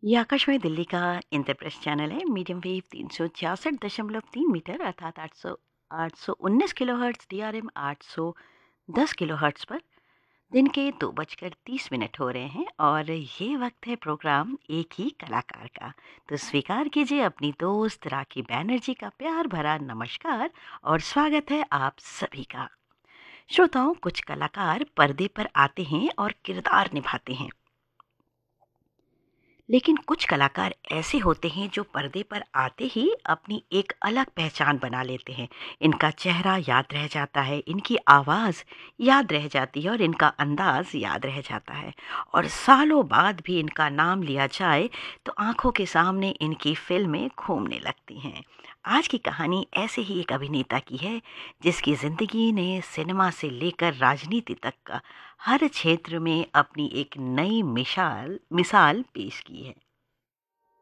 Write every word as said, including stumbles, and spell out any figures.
ये आकाशवाणी दिल्ली का इंद्रप्रस्थ चैनल है। मीडियम वेव तीन सौ छियासठ दशमलव तीन मीटर अर्थात आठ सौ आठ सौ उन्नीस kilo hertz, D R M आठ सौ दस किलो हर्ट्स पर दिन के दो बजकर तीस मिनट हो रहे हैं और ये वक्त है प्रोग्राम एक ही कलाकार का। तो स्वीकार कीजिए अपनी दोस्त राखी बैनर्जी का प्यार भरा नमस्कार और स्वागत है आप सभी का। श्रोताओं, कुछ कलाकार पर्दे पर आते हैं और किरदार निभाते हैं, लेकिन कुछ कलाकार ऐसे होते हैं जो पर्दे पर आते ही अपनी एक अलग पहचान बना लेते हैं। इनका चेहरा याद रह जाता है, इनकी आवाज़ याद रह जाती है और इनका अंदाज याद रह जाता है। और सालों बाद भी इनका नाम लिया जाए तो आंखों के सामने इनकी फिल्में घूमने लगती हैं। आज की कहानी ऐसे ही एक अभिनेता की है जिसकी ज़िंदगी ने सिनेमा से लेकर राजनीति तक का हर क्षेत्र में अपनी एक नई मिसाल मिसाल पेश की है।